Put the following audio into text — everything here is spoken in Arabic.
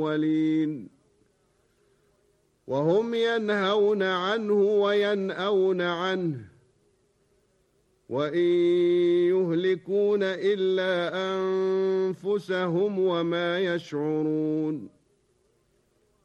الأولين وهم ينهون عنه وينأون عنه وإن يهلكون إلا أنفسهم وما يشعرون